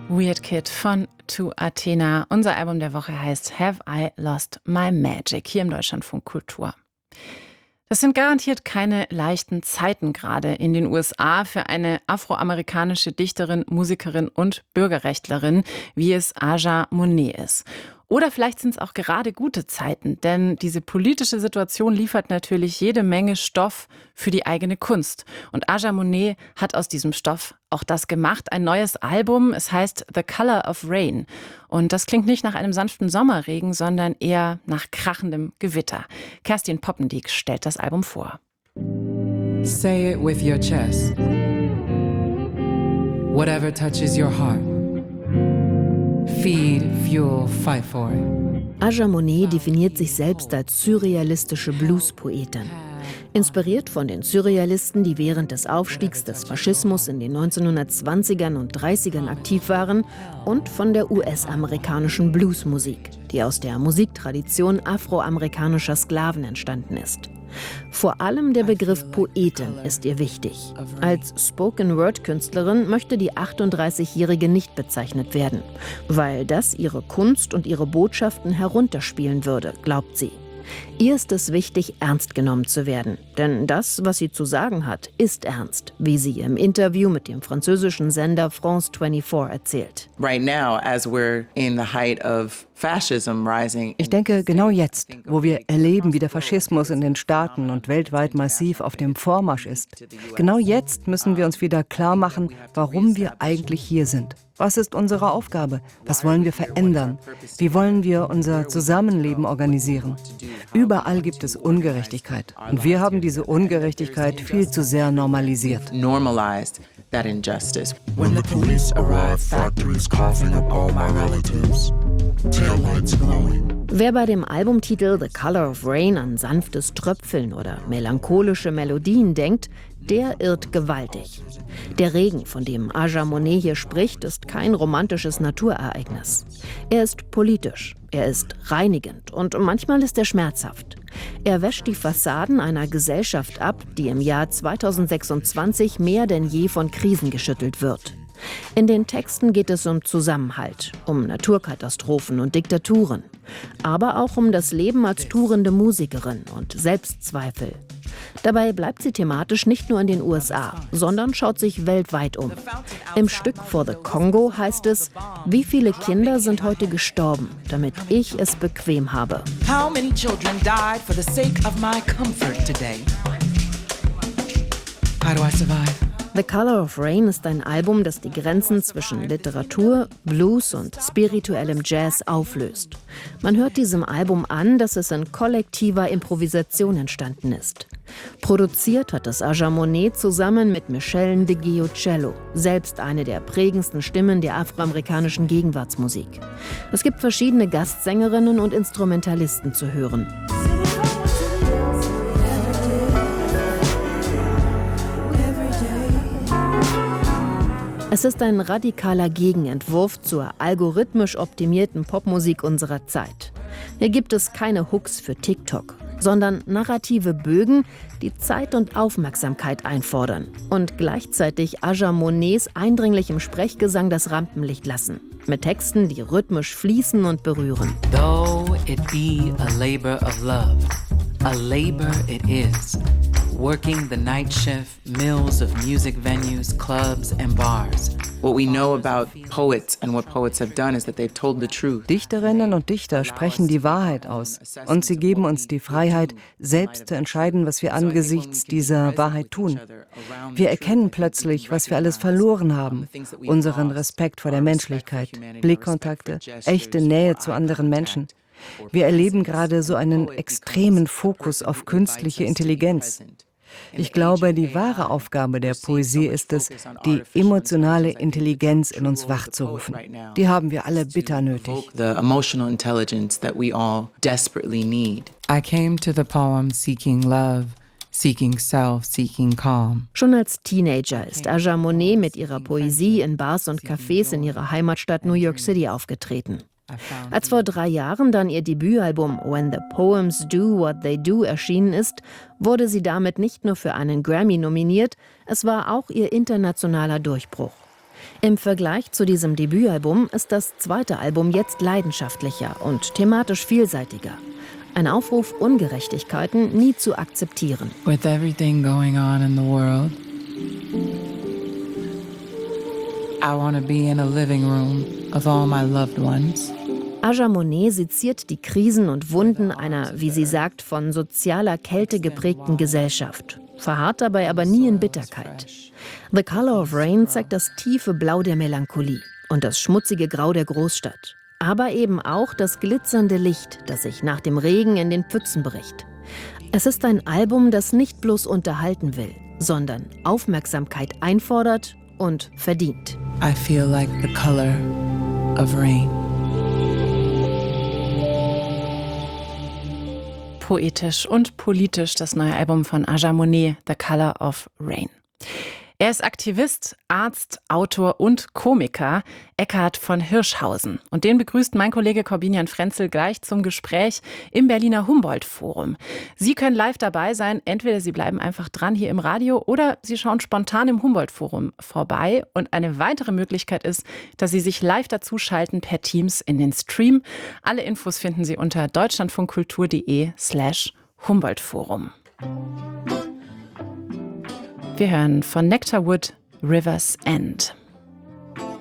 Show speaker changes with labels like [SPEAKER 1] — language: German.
[SPEAKER 1] Weird Kid von To Athena. Unser Album der Woche heißt Have I Lost My Magic, hier im Deutschlandfunk Kultur. Das sind garantiert keine leichten Zeiten gerade in den USA für eine afroamerikanische Dichterin, Musikerin und Bürgerrechtlerin, wie es Aja Monet ist. Oder vielleicht sind es auch gerade gute Zeiten, denn diese politische Situation liefert natürlich jede Menge Stoff für die eigene Kunst. Und Aja Monet hat aus diesem Stoff auch das gemacht, ein neues Album. Es heißt The Color of Rain. Und das klingt nicht nach einem sanften Sommerregen, sondern eher nach krachendem Gewitter. Kerstin Poppendiek stellt das Album vor.
[SPEAKER 2] Say it with your chest. Whatever touches your heart. Feed, fuel, fight for it.
[SPEAKER 3] Aja Monet definiert sich selbst als surrealistische Bluespoetin. Inspiriert von den Surrealisten, die während des Aufstiegs des Faschismus in den 1920ern und 30ern aktiv waren, und von der US-amerikanischen Bluesmusik, die aus der Musiktradition afroamerikanischer Sklaven entstanden ist. Vor allem der Begriff Poetin ist ihr wichtig. Als Spoken-Word-Künstlerin möchte die 38-Jährige nicht bezeichnet werden, weil das ihre Kunst und ihre Botschaften herunterspielen würde, glaubt sie. Ihr ist es wichtig, ernst genommen zu werden. Denn das, was sie zu sagen hat, ist ernst, wie sie im Interview mit dem französischen Sender France 24 erzählt.
[SPEAKER 4] Ich denke, genau jetzt, wo wir erleben, wie der Faschismus in den Staaten und weltweit massiv auf dem Vormarsch ist, genau jetzt müssen wir uns wieder klar machen, warum wir eigentlich hier sind. Was ist unsere Aufgabe? Was wollen wir verändern? Wie wollen wir unser Zusammenleben organisieren? Überall gibt es Ungerechtigkeit. Und wir haben diese Ungerechtigkeit viel zu sehr normalisiert.
[SPEAKER 5] That injustice. When the police arrive, factories coughing up all my relatives. Taillights glowing.
[SPEAKER 3] Wer bei dem Albumtitel The Color of Rain an sanftes Tröpfeln oder melancholische Melodien denkt, der irrt gewaltig. Der Regen, von dem Aja Monet hier spricht, ist kein romantisches Naturereignis. Er ist politisch, er ist reinigend und manchmal ist er schmerzhaft. Er wäscht die Fassaden einer Gesellschaft ab, die im Jahr 2026 mehr denn je von Krisen geschüttelt wird. In den Texten geht es um Zusammenhalt, um Naturkatastrophen und Diktaturen, aber auch um das Leben als tourende Musikerin und Selbstzweifel. Dabei bleibt sie thematisch nicht nur in den USA, sondern schaut sich weltweit um. Im Stück For the Congo heißt es: Wie viele Kinder sind heute gestorben, damit ich es bequem habe?
[SPEAKER 2] How many children died for the sake of my comfort today? How do I survive?
[SPEAKER 3] The Color of Rain ist ein Album, das die Grenzen zwischen Literatur, Blues und spirituellem Jazz auflöst. Man hört diesem Album an, dass es in kollektiver Improvisation entstanden ist. Produziert hat es Aja Monet zusammen mit Michelle Ndegeocello, selbst eine der prägendsten Stimmen der afroamerikanischen Gegenwartsmusik. Es gibt verschiedene Gastsängerinnen und Instrumentalisten zu hören. Es ist ein radikaler Gegenentwurf zur algorithmisch optimierten Popmusik unserer Zeit. Hier gibt es keine Hooks für TikTok, sondern narrative Bögen, die Zeit und Aufmerksamkeit einfordern und gleichzeitig Aja Monets eindringlichem Sprechgesang das Rampenlicht lassen. Mit Texten, die rhythmisch fließen und berühren.
[SPEAKER 2] Though it be a labor of love, a labor it is. Working the night shift, mills of music venues, clubs and bars.
[SPEAKER 5] What we know about poets and what poets have done is that they've told the truth.
[SPEAKER 4] Dichterinnen und Dichter sprechen die Wahrheit aus und sie geben uns die Freiheit, selbst zu entscheiden, was wir angesichts dieser Wahrheit tun. Wir erkennen plötzlich, was wir alles verloren haben, unseren Respekt vor der Menschlichkeit, Blickkontakte, echte Nähe zu anderen Menschen. Wir erleben gerade so einen extremen Fokus auf künstliche Intelligenz. Ich glaube, die wahre Aufgabe der Poesie ist es, die emotionale Intelligenz in uns wachzurufen. Die haben wir alle bitter nötig.
[SPEAKER 5] The emotional intelligence that we all desperately need.
[SPEAKER 2] I came to the poem seeking love, seeking self, seeking calm.
[SPEAKER 3] Schon als Teenager ist Aja Monet mit ihrer Poesie in Bars und Cafés in ihrer Heimatstadt New York City aufgetreten. Als vor 3 Jahren dann ihr Debütalbum When the Poems Do What They Do erschienen ist, wurde sie damit nicht nur für einen Grammy nominiert, es war auch ihr internationaler Durchbruch. Im Vergleich zu diesem Debütalbum ist das zweite Album jetzt leidenschaftlicher und thematisch vielseitiger. Ein Aufruf, Ungerechtigkeiten nie zu akzeptieren.
[SPEAKER 2] With everything going on in the world, I want to be in a living room of all my loved ones.
[SPEAKER 3] Aja Monet seziert die Krisen und Wunden einer, wie sie sagt, von sozialer Kälte geprägten Gesellschaft, verharrt dabei aber nie in Bitterkeit. The Color of Rain zeigt das tiefe Blau der Melancholie und das schmutzige Grau der Großstadt, aber eben auch das glitzernde Licht, das sich nach dem Regen in den Pfützen bricht. Es ist ein Album, das nicht bloß unterhalten will, sondern Aufmerksamkeit einfordert und verdient.
[SPEAKER 2] I feel like the color of rain.
[SPEAKER 1] Poetisch und politisch das neue Album von Aja Monet, The Color of Rain. Er ist Aktivist, Arzt, Autor und Komiker, Eckhard von Hirschhausen. Und den begrüßt mein Kollege Corbinian Frenzel gleich zum Gespräch im Berliner Humboldt-Forum. Sie können live dabei sein, entweder Sie bleiben einfach dran hier im Radio oder Sie schauen spontan im Humboldt-Forum vorbei. Und eine weitere Möglichkeit ist, dass Sie sich live dazuschalten per Teams in den Stream. Alle Infos finden Sie unter deutschlandfunkkultur.de/Humboldt-Forum. Wir hören von Nectarwood River's End.